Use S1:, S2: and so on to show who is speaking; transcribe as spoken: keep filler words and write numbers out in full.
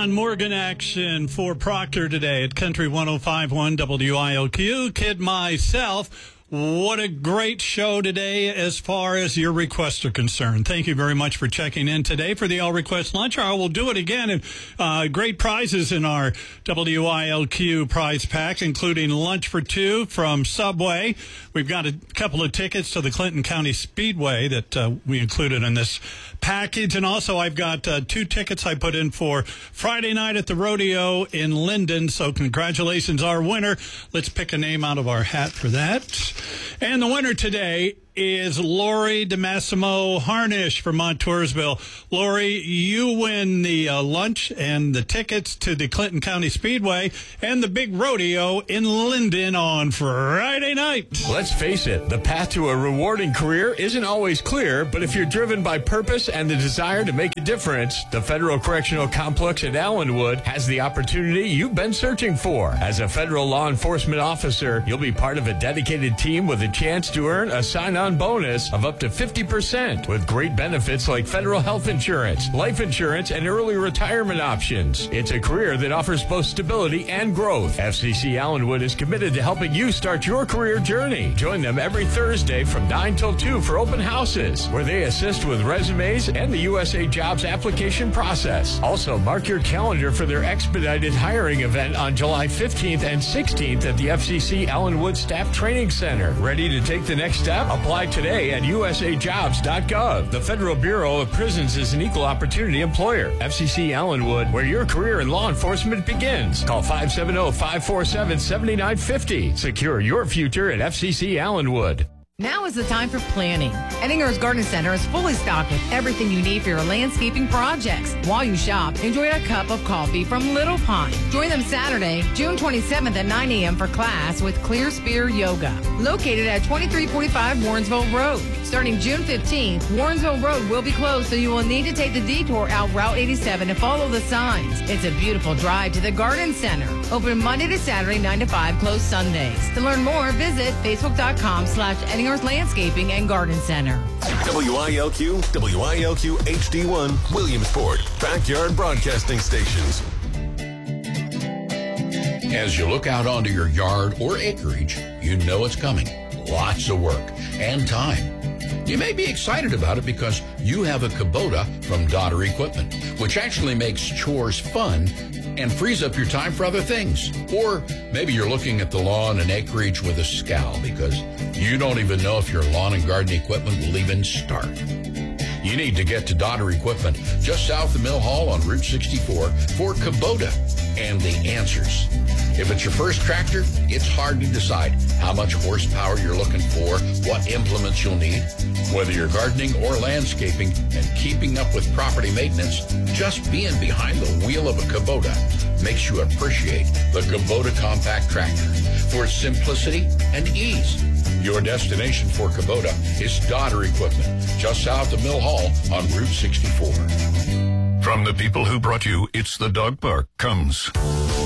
S1: John Morgan action for Proctor today at Country one oh five point one W I L Q. Kid myself. What a great show today as far as your requests are concerned. Thank you very much for checking in today for the All Request Lunch Hour. We'll do it again. And uh, great prizes in our W I L Q prize pack, including lunch for two from Subway. We've got a couple of tickets to the Clinton County Speedway that uh, we included in this package. And also I've got uh, two tickets I put in for Friday night at the rodeo in Linden. So congratulations, our winner. Let's pick a name out of our hat for that. And the winner today is Lori DeMassimo Harnish from Montoursville. Lori, you win the uh, lunch and the tickets to the Clinton County Speedway and the big rodeo in Linden on Friday night.
S2: Let's face it, the path to a rewarding career isn't always clear, but if you're driven by purpose and the desire to make a difference, the Federal Correctional Complex at Allenwood has the opportunity you've been searching for. As a federal law enforcement officer, you'll be part of a dedicated team with a chance to earn a sign-on bonus of up to fifty percent with great benefits like federal health insurance, life insurance, and early retirement options. It's a career that offers both stability and growth. F C C Allenwood is committed to helping you start your career journey. Join them every Thursday from nine till two for open houses, where they assist with resumes and the U S A Jobs application process. Also, mark your calendar for their expedited hiring event on July fifteenth and sixteenth at the F C C Allenwood Staff Training Center. Ready to take the next step? Apply today at U S A jobs dot gov. The Federal Bureau of Prisons is an equal opportunity employer. F C C Allenwood, where your career in law enforcement begins. Call five seven zero, five four seven, seven nine five zero. Secure your future at F C C Allenwood.
S3: Now is the time for planning. Edinger's Garden Center is fully stocked with everything you need for your landscaping projects. While you shop, enjoy a cup of coffee from Little Pine. Join them Saturday, June twenty-seventh at nine a.m. for class with Clear Spear Yoga. Located at twenty-three forty-five Warrensville Road. Starting June fifteenth, Warrensville Road will be closed, so you will need to take the detour out Route eighty-seven and follow the signs. It's a beautiful drive to the Garden Center. Open Monday to Saturday, nine to five, closed Sundays. To learn more, visit facebook.com slash Edinger's Landscaping and Garden Center.
S4: W I L Q, W I L Q H D one, Williamsport, backyard broadcasting stations.
S5: As you look out onto your yard or acreage, you know it's coming. Lots of work and time. You may be excited about it because you have a Kubota from Dodder Equipment, which actually makes chores fun and frees up your time for other things. Or maybe you're looking at the lawn and acreage with a scowl because you don't even know if your lawn and garden equipment will even start. You need to get to Dodder Equipment just south of Mill Hall on Route sixty-four for Kubota and the answers. If it's your first tractor, it's hard to decide how much horsepower you're looking for, what implements you'll need. Whether you're gardening or landscaping and keeping up with property maintenance, just being behind the wheel of a Kubota makes you appreciate the Kubota Compact Tractor for its simplicity and ease. Your destination for Kubota is Dodder Equipment, just south of Mill Hall on Route sixty-four.
S6: From the people who brought you It's the Dog Park comes